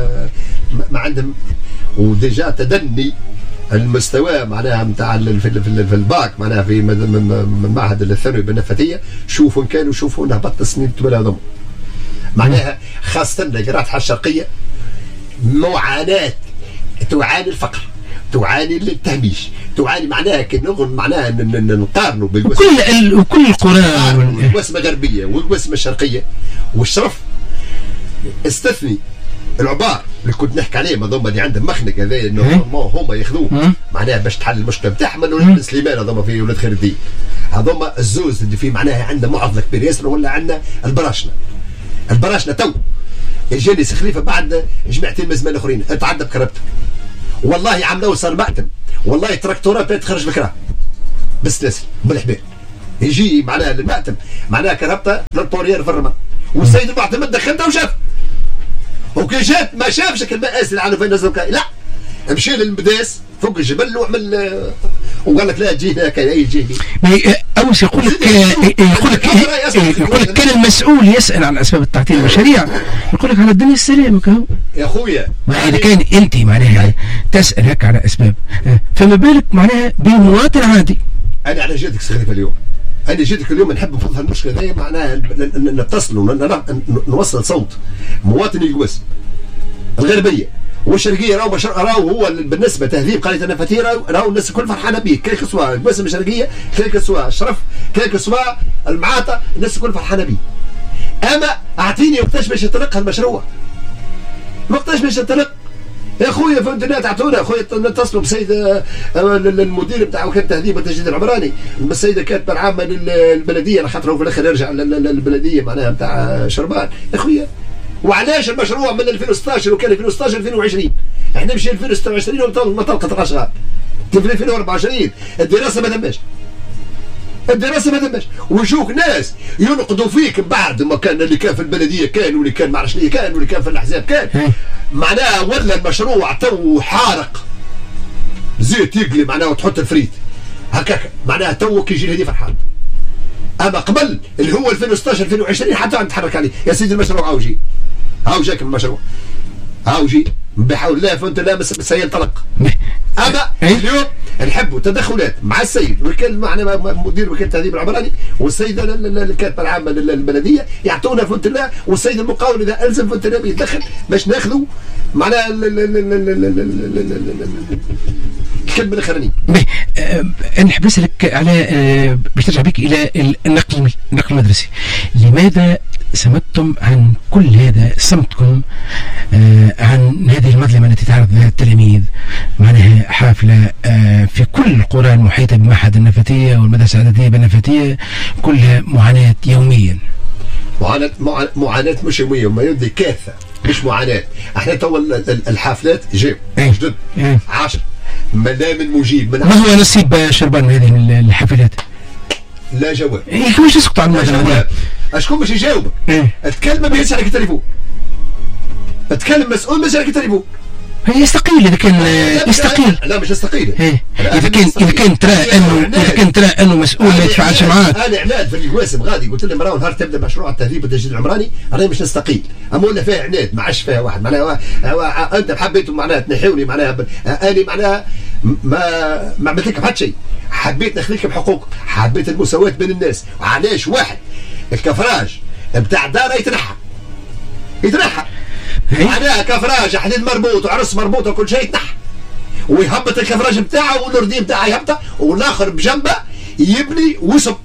ما عندهم وديجا تدني المستوى معناها نتاع في, في, في الباك معناها في المعهد الثانوي بالنفاتيه شوفوا كانوا شوفوا انها بط سنين تبلا ضم معناها خاصه القراءه الشرقيه معاناه تعاني الفقر تعاني التهميش تعاني معناها كنغن معناها نقارنوا بالوسمه وكل وكل القرى والوسمه الغربيه والوسمه الشرقيه والشرف استثني العبار اللي كنت نحكي عليه ما ضم اللي عندهم مخنق هذا انه هم ياخذوه معناها باش تحل المشكله بتاعهم من ولاد سليمان هذوما في ولاد خير الدين هذوما الزوز اللي في معناها عندنا معضله كبيره ياسر ولا عندنا البراشنه البراشنه تو جاني خليفه بعد جماعتين من زمان اخرين اتعدى بكربتك والله عملوا صار مأتم والله تراكتورات بقت تخرج بكره بالسلاسل بالحبال يجي معناها المأتم معناها كربته للبوريير في الرمل والسيد المعتمد دخلته وشاف وكي جات ما شافش المآسي اللي عنده فين نزلوا لا مشي للمداس فوق الجبل وعمل وقال لك لا تجي هناك اي جي اول شيء يقول لك يقول لك يقول لك كان المسؤول يسال عن اسباب التعطيل المشاريع يقول لك على الدنيا السلام كهو يا خويا اذا كان انت معناها تسال هيك على اسباب فما بالك معناها بمواطن عادي. انا على جهتك سخيفه اليوم انا جيتك اليوم نحب نفضل المشكله هذه معناها نتصلوا نوصل صوت مواطن القوس الغربيه والشرقيه راهو راهو هو بالنسبه تهذيب قريه النفاتيه راهو الناس الكل فرحانه به كيك سواء القواسم الشرقيه كيك سواء الشرف كيك سواء المعاطى الناس الكل فرحانه به. اما اعطيني وقتاش باش يطلق هالمشروع وقتاش باش يطلق يا خويا فهمت لا تعطونا يا خويا نتصلوا بسيد المدير بتاع وكاله التهذيب والتجديد العمراني بالسيده كاتبه العامه للبلديه على خاطر في الاخر يرجع للبلديه معناها بتاع شربان يا خويا. وعلاش المشروع من ألفين وستطاش وكان ألفين وستطاش ألفين وعشرين احنا مشي ألفين وستة وعشرين وما طلقت الاشغال في ألفين وأربعة وعشرين الدراسه ما تماش الدراسه ما تماش ويجوك ناس ينقدوا فيك بعد ما كان اللي كان في البلديه كان واللي كان ما عرفش ليه كان واللي كان في الاحزاب كان معناها ولا المشروع تو حارق زيت يقلي معناها وتحط الفريت هكاك معناها تو كي يجي الهدي فرحان. اما قبل اللي هو ألفين وستطاش ألفين وعشرين حتى نتحرك عليه يا سيدي المشروع هاو جي هاو جاك المشروع هاو جي بحول الله فانت لامس سينطلق. اما اليوم نحبوا تدخلات مع السيد وكان معنا مدير وكاله التهذيب العمراني والسيده الكاتبه العامه للبلديه يعطونا فهمت الله والسيد المقاول اذا الزم فهمت الله يتدخل باش ناخذوا معناها الكلمه الاخرانيه. نحب نسالك على باش ترجع بك الى النقل النقل المدرسي لماذا صمتم عن كل هذا صمتكم آه عن هذه المظلمة التي تعرض لها التلاميذ معناها حافلة آه في كل القرى المحيطة بمعهد النفاتية والمدرسة الإعدادية بالنفاتية كلها معاناة يوميا. معاناة معاناة مش يوميا ما يدي كارثة مش معاناة. احنا تو الحافلات جاو جدد عشر مدام مجيب من ما هو نصيب شربان من هذه الحافلات؟ لا جواب. إيه كيفاش تسكت عن المدام؟ اشكون باش يجاوبك؟ إيه؟ اتكلم ما بيهزش عليك التليفون. اتكلم مسؤول ما بيهزش عليك التليفون. يستقيل اذا كان يستقيل. لا مش يستقيل. إيه؟ اذا كان اذا كان ترى انه اذا كان ترى انه مسؤول ما يتفاعلش معاك. انا عناد في القواسم غادي قلت لهم راهو نهار تبدا مشروع التهذيب والتجديد العمراني راني مش نستقيل. اما ولا فيها عناد ما عادش فيها واحد معناها انت حبيتوا معناها تنحوني معناها اني معناها ما ما عملت لكم حتى شيء. حبيت نخليكم حقوق حبيت المساواة بين الناس. وعلاش واحد الكفراج بتاع داره يتنحى يتنحى معناها كفراج حديد مربوط وعرس مربوط وكل شيء يتنحى ويهبط الكفراج بتاعه والردي بتاعه يهبطه والاخر بجنبه يبني وسم.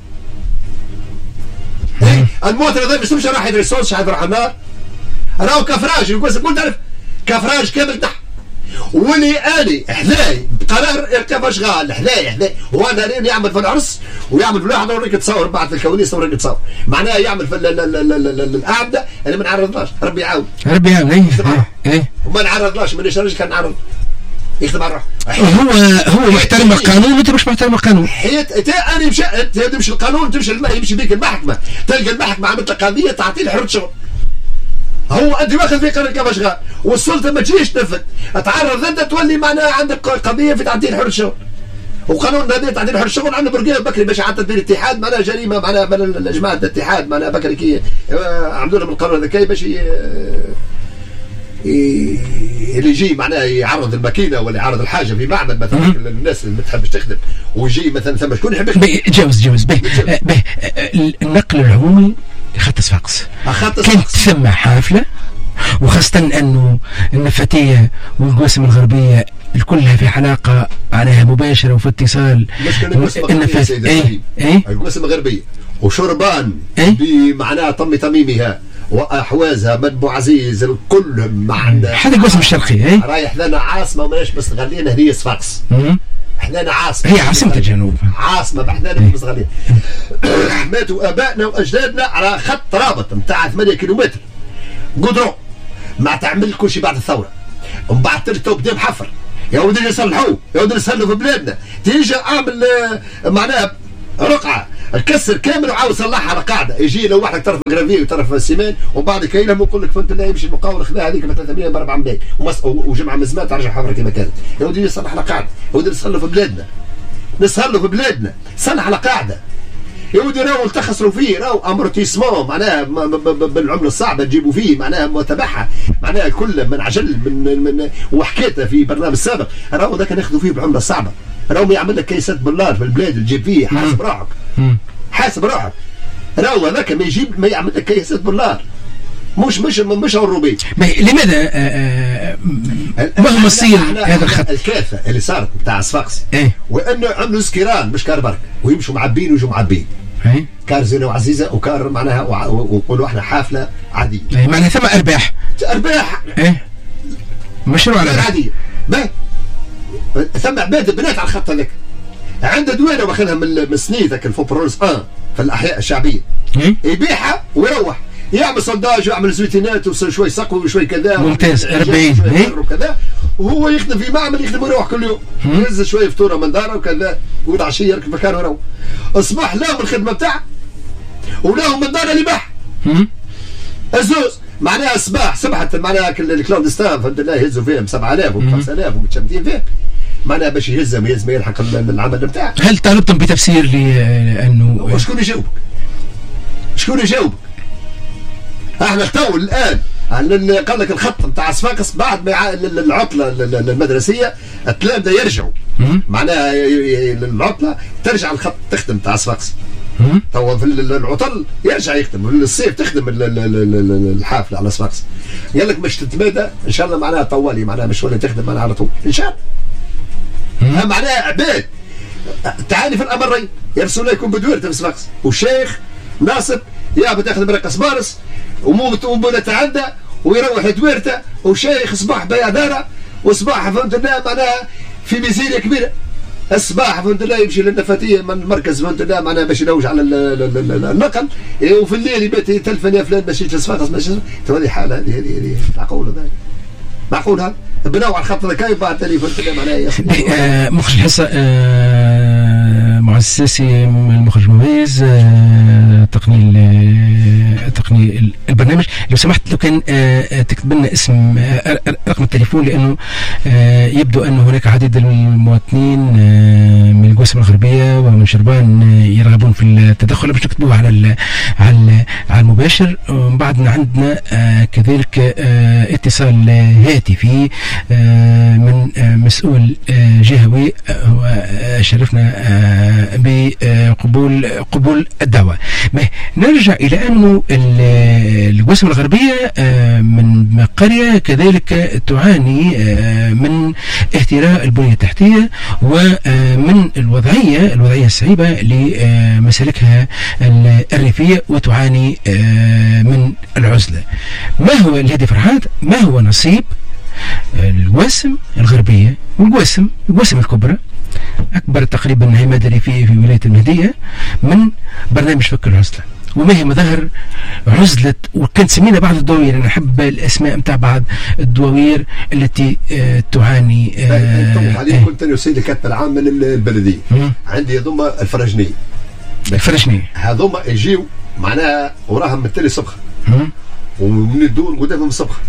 المواطن هذا مش راح يدري الصوت راح يروح النار راهو كفراج يقول قلت تعرف كفراج كامل تحت واللي اني حذاي بقرار يركب اشغال حذاي حذاي وانا راني يعمل في العرس ويعمل في الواحد وريك تصور بعد الكواليس وريك تصور معناها يعمل في القعده انا ما نعرضلاش ربي يعاون ربي يعاون ايه ايه وما نعرضلاش مانيش راجل كان نعرض يخدم على روحه. هو هو محترم القانون وانت مش محترم القانون. حيت انا مشى تمشي القانون تمشي يمشي بيك المحكمه تلقى المحكمه عملت قضيه تعطي له حريه شغل. هو انت واخذ في قرار كيف اشغال والسلطه ما تجيش تنفذ تعرض انت تولي معناها عندك قضيه في تعطيل حر الشغل. وقانون هذا تعطيل حر الشغل عندنا برقيه بكري باش حتى في الاتحاد معناها جريمه معناها من جماعه الاتحاد معناها بكري كي عملوا لهم القانون هذا باش اللي يجي معناها يعرض الماكينه ولا يعرض الحاجه في معمل مثلا الناس اللي ما تحبش تخدم ويجي مثلا ثم شكون يحب جوز جوز به النقل العمومي خط صفاقس كانت ثم حافله وخاصه انه النفاتيه والقواسم الغربيه كلها في علاقه معناها مباشره وفي اتصال. النفاتيه اي اي القواسم الغربيه وشربان بمعناها طمي تميمها واحوازها من بوعزيز كلهم معنا هذا القسم الشرقي اي رايح لنا عاصمه وماش بس غالينا هديه صفاقس بحنانه عاصمه، هي عاصمه الجنوب، عاصمه بحنانه مصغرين. ماتوا ابائنا واجدادنا على خط رابط نتاع ثمانية كيلومتر قدروا ما تعمل كل شيء بعد الثوره، ومن بعد ترتو بدا محفر يا ودي يصلحوه، يا ودي يصلحوا في بلادنا، تيجي اعمل معناها رقعه كسر كامل وعاود صلحها على قاعده، يجي لو واحد طرف جرافيه وطرف السيمان وبعد كيلهم ويقول لك فهمت الله يمشي المقاول خذاها هذيك ب ثلاثمية ب أربعمية وجمعه مزمات ترجع حفره كما كانت، يا ودي يصلح على قاعده، يا ودي نصلوا في بلادنا، نصلوا في بلادنا، صلح على قاعده، يا ودي راهو التخسروا فيه، راهو امورتيسمون معناها بالعمله الصعبه تجيبوا فيه معناها متبعها معناها كل من عجل من من وحكيتها في برنامج سابق، راهو ذاك ناخذوا فيه بالعمله الصعبه، راهو ما يعمل لك كيسات دولار في البلاد اللي تجيب فيه، حاسب روحك حاسب روحك، راهو هذاك ما يجيب ما يعمل لك كيسات دولار، مش مش مش الروبي. لماذا ما هو مصير هذا الخط؟ الكارثه اللي صارت بتاع صفاقسي ايه؟ وانه عملوا سكيران مش كار برك ويمشوا معبين ويجوا معبين. ايه؟ كار زينه وعزيزه وكار معناها ونقولوا احنا حافله عاديه. ايه معناها ثم ارباح. ارباح. ايه؟ مشروع على عاديه. باهي. ثم عباد بنات على الخط هذاك. عنده دوينه واخذها من سنيتك الفوبرولس واحد في الاحياء الشعبيه. ايه؟ يبيعها ويروح. يعمل صنداج ويعمل زويتينات وشوي سقوي وشوي كذا ممتاز أربعين وكذا وهو يخدم في معمل يخدم ويروح كل يوم يهز شويه فطوره من داره وكذا والعشيه يركب مكانه ويروح اصبح لهم الخدمه بتاعه ولهم من داره اللي باح الزوز معناها صباح صبحت معناها الكلاودستان فهمت الله يهزوا فيهم سبعة آلاف و خمسة آلاف ومتشمتين فيه معناها باش يهزهم يهز ما يلحق العمل بتاعه. هل طالبتم بتفسير لانه وشكون يجاوبك؟ شكون يجاوبك؟ احنا تو الان قال لك الخط نتاع صفاقس بعد ما العطله المدرسيه التلامذه يرجعوا معناها العطله ترجع الخط تخدم نتاع صفاقس تو في العطل يرجع يخدم الصيف تخدم الحافله على صفاقس قال لك باش تتمادى ان شاء الله معناها طوالي معناها مش ولا تخدم معناها على طول ان شاء الله معناها عباد تعاني في الامرين يرسل لكم بدورته في صفاقس والشيخ ناصر يا تاخذ برقص بارس ومو وبنت عنده ويروح لدويرته وشيخ صباح بيا داره وصباح فهمت الله معناها في ميزانيه كبيره الصباح فهمت الله يمشي للنفاتيه من المركز فهمت الله معناها باش يلوج على النقل وفي الليل يبات يتلفن يا فلان باش يجي صفاقس باش هذه حاله هذه هذه معقوله ذلك معقول هذا بناو على الخط هذاك بعد ثاني فهمت الله معناها مخرج الحصه معز الساسي المخرج المميز تقني تقني البرنامج لو سمحت لو كان تكتب لنا اسم رقم التليفون لانه يبدو ان هناك عديد المواطنين من القواسم الغربيه ومن شربان يرغبون في التدخل باش تكتبوه على على على المباشر. ومن بعدنا عندنا كذلك اتصال هاتفي من مسؤول جهوي شرفنا بقبول قبول الدعوه. نرجع الى انه القواسم الغربيه من قريه كذلك تعاني من اهتراء البنيه التحتيه ومن الوضعيه الوضعيه الصعيبه لمسالكها الريفيه وتعاني من العزله. ما هو الهدف فرحات؟ ما هو نصيب القواسم الغربيه والقواسم القواسم الكبرى أكبر تقريبا عمادة ريفية في ولاية المهدية من برنامج فك العزلة؟ وما هي مظاهر عزلة وكان سمينا بعض الدواوير؟ أنا أحب الأسماء متاع بعض الدواوير التي آه تعاني آه حاليا كنت أنا وسيدي كاتب العام من البلدية عندي هذوما الفرجنية الفرجنية هذوما يجيو معناها وراهم من تالي صبخة ومن الدور قدامهم صبخة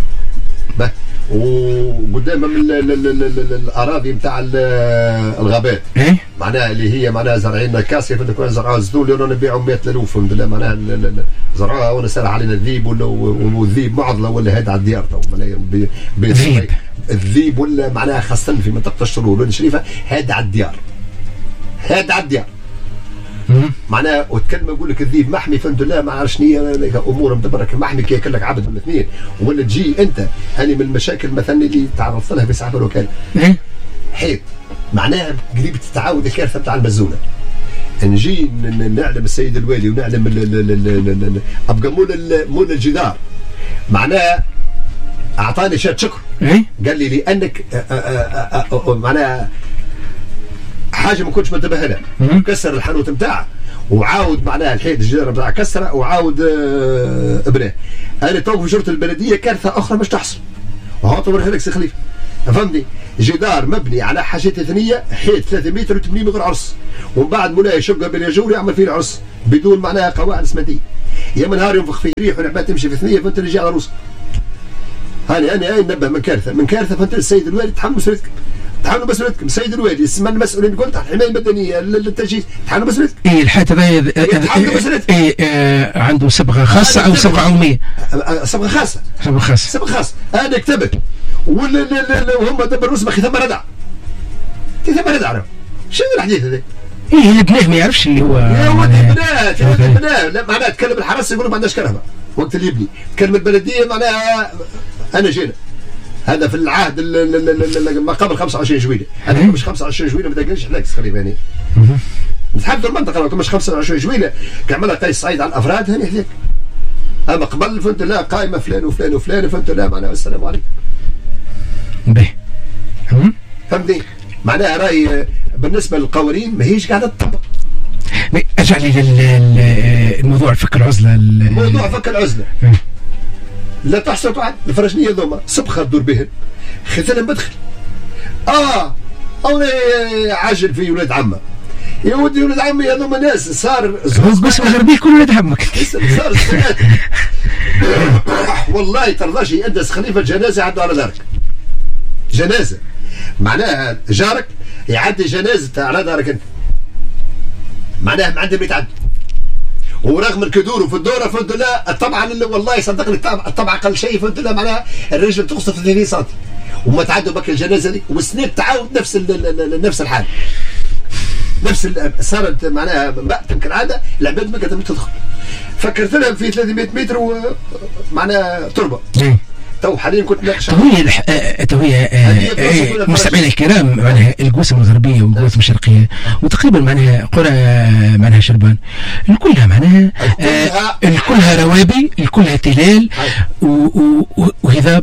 وقدام من الاراضي نتاع الغابات ايه معناها اللي هي معناها زرعين كاسيه فهمت زرعوها زدول اللي نبيعوا مئة ألف فهمت معناها زرعوها وانا سارع علينا الذيب ولا والذيب معضله ولا هذا على الديار تو الذيب الذيب ولا معناها خاصه في منطقه الشرور والشريفه هذا على الديار هذا على الديار معناها وتكلم يقول لك الذيب محمي فهمت الله ما عرفش شنو امور مدبرك محمي كي ياكل لك عبد من الاثنين ولا تجي انت هاني من المشاكل مثلا اللي تعرضت لها في صاحب الوكاله حيط معناها قريب تتعاود الكارثه بتاع المزونه نجي نعلم السيد الوالي ونعلم ابقى مول مول الجدار معناها اعطاني شهاده شكر قال لي لانك معناها حاجه ما كنتش منتبه لها، كسر الحانوت نتاعه وعاود معناها الحيط الجدار نتاعه كسره وعاود آه ابناه. انا تو في شرطه البلديه كارثه اخرى مش تحصل، وهو طورها لك سي خليفه، فهمتني؟ جدار مبني على حاجات ثانيه، حيط ثلاثة متر وتبني من غير عرس، ومن بعد مولاي يشقها بالياجور يعمل فيه العرس بدون معناها قواعد اسمنتيه. يا من نهار ينفخ فيه ريح والعباد تمشي في ثنيه فانت اللي جاي على روسك. هاني انا اي ننبه من كارثه، من كارثه فانت السيد الوالي تحمل مسؤوليتك. تحملوا مسؤوليتكم، السيد الوالي اسمه المسؤولين قلت الحمايه المدنيه للتجهيز، تحملوا مسؤوليتكم. اي الحيط هذا تحملوا مسؤوليتكم. اي آه عنده صبغه خاصه او صبغه عموميه؟ صبغه خاصه. صبغه خاصه. صبغه خاصه، انا كتبت وهم دبروا اسمه ثم ردع. ثم ردع شنو الحديث هذا؟ ايه البنات ما يعرفش اللي هو يا ولد البنات، يا ولد البنات، لا معناها تكلم الحرس يقولوا ما عندناش كهرباء وقت اللي يبني، تكلم البلديه معناها انا جينا. هذا في العهد ما قبل خمسة وعشرين جويلية، هذا مش خمسة وعشرين جويلية ما تلقاش هناك تقريبا يعني. نتحدثوا المنطقه مش خمسة وعشرين جويلية كعملها قيس سعيد على الافراد هنا هذاك. اما قبل فهمت لا قائمه فلان وفلان وفلان فهمت لا معناها السلام عليكم. باهي. فهمتني؟ معناها راي بالنسبه للقوانين ما هيش قاعده تطبق. ارجع لي للموضوع فك العزله. موضوع فك العزله لا تحصل بعد الفرجنيه ذوما سبخه تدور بهن ختلهم بدخل. اه او عاجل في ولاد عمه يا ودي ولاد عمي هذوما ناس صار بس غربي كل ولاد عمك صار والله ترضاش يقدس خليفه جنازه عنده على دارك. جنازه معناها جارك يعدي جنازه على دارك انت. معناها ما عندهم يتعدوا. ورغم الكدور وفي الدوره فهمت لا طبعا اللي والله صدقني الطبع اقل شيء فهمت لا معناها الرجل تقصف ثلاثين سم وما تعدوا بك الجنازه دي والسنين تعاود نفس نفس الحال. نفس صارت معناها مأتم كالعاده العباد ما قدرت تدخل. فكرت لهم في ثلاثمائة متر ومعناها تربه. تو حاليا كنت ناقش توهي توهي مستمعينا الكرام معناها القوسم الغربيه والقوسم الشرقيه وتقريبا معناها قرى معناها شربان الكلها معناها الكلها روابي الكلها تلال وهذا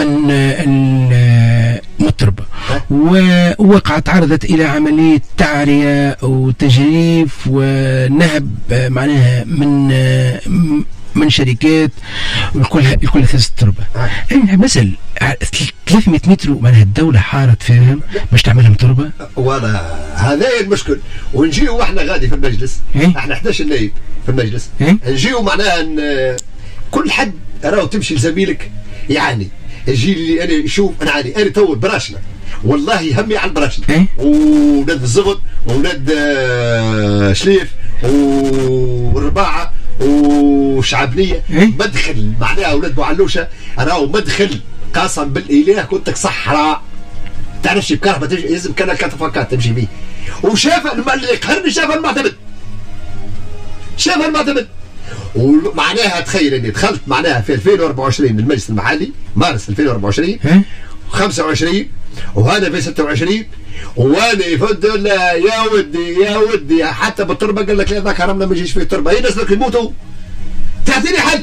من مطرب ووقعت تعرضت الى عمليه تعريه وتجريف ونهب معناها من من شركات الكلها الكلها ثلاث تربه. انا مثل ثلاثمائة متر معناها الدوله حارت فيهم باش تعملهم تربه. ولا هذا المشكل ونجيو احنا غادي في المجلس إيه؟ احنا احد عشر نايب في المجلس إيه؟ نجيو معناها كل حد راهو تمشي لزميلك يعني الجيل اللي انا شوف انا عادي انا تو براشنا والله همي على البراشنا إيه؟ وولاد الزغد وولاد شليف والرباعه وشعبنيه إيه؟ مدخل معناها اولاد بوعلوشه راهو مدخل قسم بالاله كنتك صحراء تعرفش بكهرباء تمشي يلزم كان كتفكات تمشي بيه وشاف اللي يقهرني شاف المعتمد شاف المعتمد ومعناها تخيل اني دخلت معناها في ألفين وأربعة وعشرين المجلس المحلي مارس ألفين وأربعة وعشرين إيه؟ خمسة وعشرين وهذا في ستة وعشرين وانا يفضل يا ودي يا ودي حتى بالتربه قال لك لا ذاك حرمنا ما يجيش فيه تربه هي ناس يموتوا تعطيني حل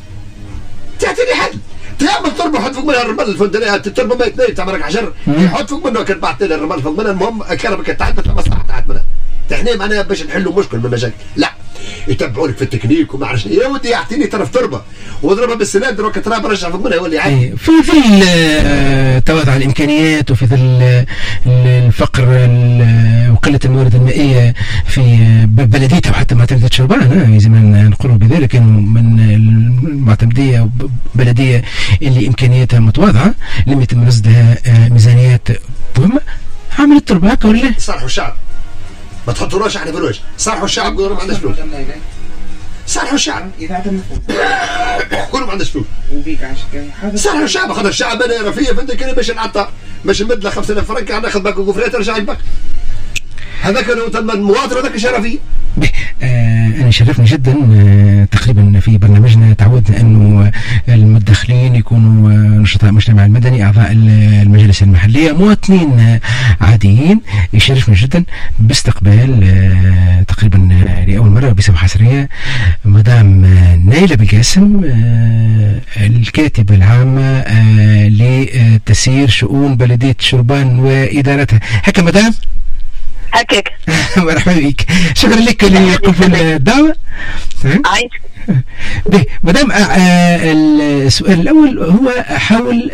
تعطيني حل تعمل تربه حط فوق منها الرمل الفندقيه التربه ما يتنين تعمل حجر حط فوق منها كان بعت لي الرمل فوق منها المهم الكهرباء كانت تحت المصلحه تحت منها احنا معناها باش نحلوا مشكل من المشاكل لا يتبعوا لك في التكنيك وما عرفش يا ودي يعطيني طرف تربه واضربها بالسلندر وقت تراب رجع فوق منها يولي عادي. في ظل تواضع الامكانيات وفي ظل الفقر وقله الموارد المائيه في بلديتها وحتى معتمديه شربان لازم نقولوا بذلك انه من المعتمديه بلديه اللي امكانياتها متواضعه لم يتم رصدها ميزانيات مهمه عملت تربه هكا ولا صالحوا الشعب ما تحطولوش احنا فلوس صالحوا الشعب قولوا ما عندناش فلوس صالحوا الشعب اذا عدم قولوا ما عندناش فلوس وبيك عشان صالحوا الشعب خذ الشعب انا رفيه فهمت كده باش نعطى باش نمد له خمسة آلاف فرنك ناخذ باك وكفريات رجع الباك هذاك المواطن هذاك شرفيه. آه أنا شرفني جدا آه تقريبا في برنامجنا تعودنا أنه المدخلين يكونوا آه نشطاء المجتمع المدني أعضاء المجالس المحلية مواطنين آه عاديين. يشرفني جدا باستقبال آه تقريبا آه لأول مرة بصفة حصرية مدام آه نايلة بالقاسم آه الكاتبة العامة آه لتسيير شؤون بلدية شربان وإدارتها. هكا مدام هكاك. مرحبا بك، شكرا لك لقبول الدعوة. عايش. به مدام السؤال الأول هو حول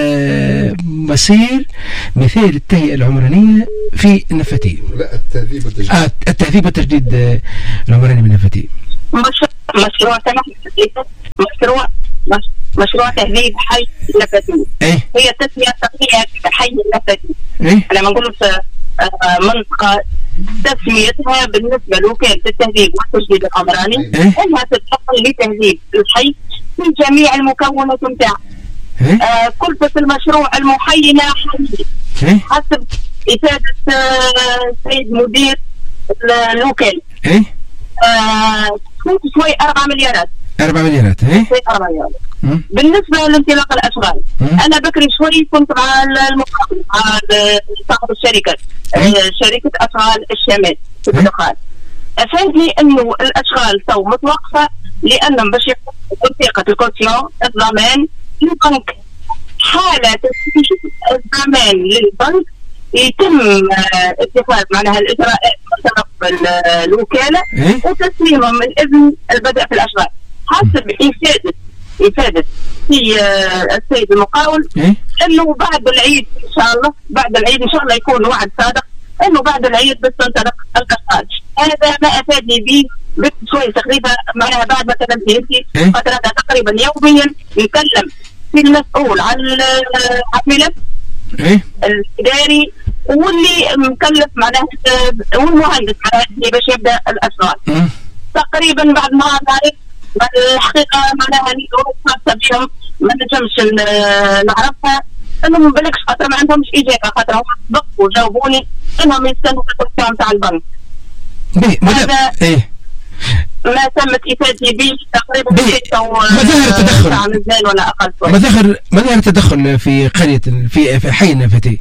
مصير مثال التهيئة العمرانية في النفتي. لا التهذيب والتجديد. آه التهذيب والتجديد العمراني بالنفتي. مشروع مشروع مشروع تهذيب حي النفتي. إيه؟ هي تسمية تقنية حي النفتي. إيه؟ لما نقول منطقة تسميتها بالنسبة لوكالة التهذيب والتجديد العمراني انها تتحقق لتهذيب الحي في جميع المكونات نتاعها. آه كلفة المشروع المحينة حي حسب إفادة السيد آه مدير الوكالة. ايه آه شوي أربعة مليارات. أربعة مليارات. ايه أربعة مليارات. بالنسبة لانطلاق الأشغال أنا بكري شوي كنت مع المقاول مع صاحب الشركة شركة أشغال الشمال في الدخان. أفادني أنه الأشغال تو متوقفة لأنهم باش يقوموا بثقة الكوتيون الضمان للبنك. حالة تسليم الضمان للبنك يتم اتخاذ معناها الإجراءات من طرف الوكالة وتسليمهم الإذن البدء في الأشغال حسب إفادة إفادة في السيد المقاول أنه بعد العيد إن شاء الله بعد العيد إن شاء الله يكون وعد صادق أنه بعد العيد بس تنطلق الأشغال. هذا ما أفادني به بشوي تقريبا معناها بعد ما كلمت أنت فترة تقريبا يوميا يكلم في المسؤول عن الملف الإداري واللي مكلف معناها والمهندس اللي باش يبدأ الأشغال. تقريبا بعد ما نعرف الحقيقة معناها الظروف خاصة بهم ما نجمش نعرفها انهم بالكش خاطر ما عندهمش اجابة خاطر هم سبقوا وجاوبوني انهم يستنوا في الكورسيون تاع البنك. هذا ايه ما تمت افادتي به تقريبا مظاهر التدخل مزال ولا اقل شوي. مظاهر مظاهر التدخل في قرية في في حي النفتي.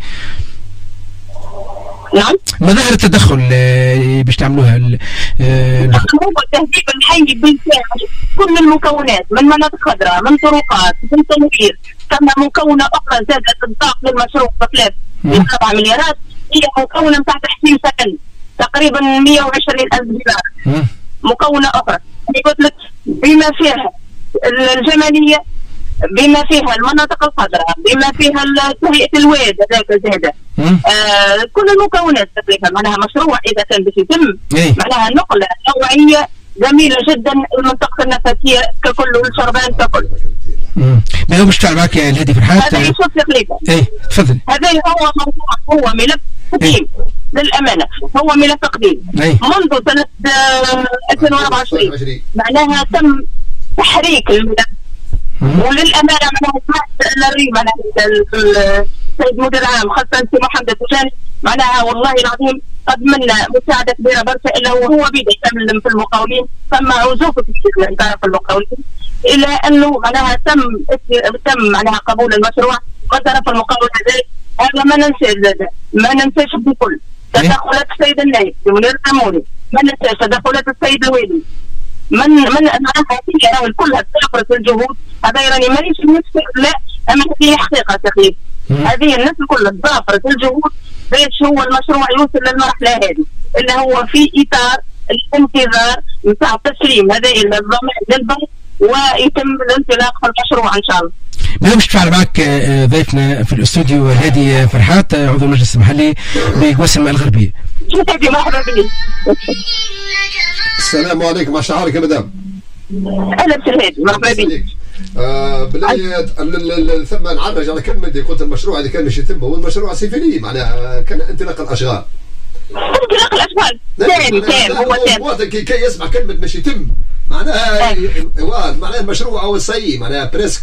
نعم مظاهر التدخل باش تعملوها هو تهذيب الحي بالفعل كل المكونات من مناطق خضراء من طرقات من تنوير كما مكونة أخرى زادت الضغط للمشروع بخلاف أربع مليارات هي مكونة نتاع تحسين سكن تقريبا مئة وعشرين ألف دينار. مكونة أخرى قلت لك بما فيها الجمالية بما فيها المناطق الخضراء بما فيها تهيئة الواد هذاك زادة آه كل المكونات تقريبا معناها مشروع إذا كان باش يتم معناها نقلة نوعية جميلة جدا المنطقة النفسية ككل والشربان ككل. ما هو مش تعال معك يا الهادي فرحات. هذا يشوف تقريبا. ايه تفضل. هذا هو موضوع هو ملف قديم للأمانة هو ملف قديم منذ سنة ألفين وأربعة وعشرين معناها تم تحريك الملف وللأمانة معناها سمعت الري معناها السيد مدير العام خاصة سي محمد التجاني معناها والله العظيم قدم لنا مساعدة كبيرة برشا إلا وهو بيده يكمل في المقاولين ثم عزوف كبير من طرف المقاولين إلى أنه معناها تم تم معناها قبول المشروع من طرف المقاول هذا. هذا ما ننسى ما ننساش بكل تدخلات السيد النائب منير الأموني ما ننساش تدخلات السيد الويلي من من معناها هي كلها تأخذ الجهود هذا راني مانيش نفسي لا أما هذه حقيقة تقريبا هذه الناس كلها تضافرت الجهود باش هو المشروع يوصل للمرحلة هذه اللي هو في إطار الانتظار نتاع تسليم هذا الضمان للبنك ويتم الانطلاق في المشروع إن شاء الله. ما باش نتفاعل معك ضيفنا في الاستوديو الهادي فرحات عضو المجلس المحلي بقواسم الغربية. هادي مرحبا بك. السلام عليكم مع شعارك يا مدام. اهلا بسهادي مرحبا بك. آه بالله ثم نعرج على كلمة اللي قلت المشروع اللي كان باش يتم هو المشروع السيفلي معناها كان انطلاق الاشغال. انطلاق الاشغال تام تام هو تام. المواطن كي يسمع كلمة باش يتم معناها معناها المشروع او السي معناها بريسك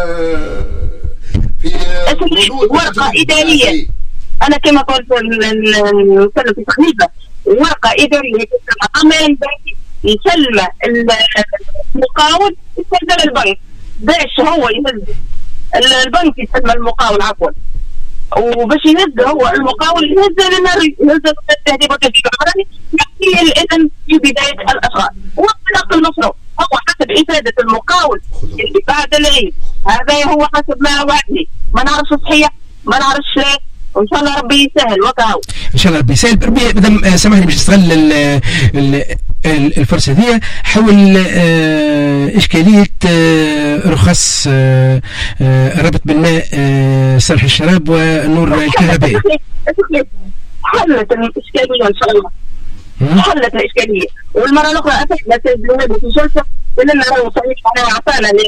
في ورقة إدارية. أنا كما قلت نتكلم في تقريبا ورقة إدارية أمان يسلم المقاول يسلم البنك باش هو يهز البنك يسلم المقاول عفوا وباش يهز هو المقاول يهز لنا يهز التهديد والتهديد العمراني يعطيه الإذن في بداية الأشغال وانطلاق المشروع هو حسب إفادة المقاول اللي بعد العيد. هذا هو حسب ما وعدني ما نعرفش صحيح ما نعرفش لا وإن شاء الله ربي يسهل وكاو. ان شاء الله ربي يسهل. ربي مادام سامحني باش نستغل الفرصه دي حول اشكاليه رخص ربط بالماء صالح الشراب والنور الكهربائي. حلت الاشكاليه ان شاء الله، حلت الاشكاليه. والمره الاخرى اتحدث في جلسه قلنا راهو صحيح اعطانا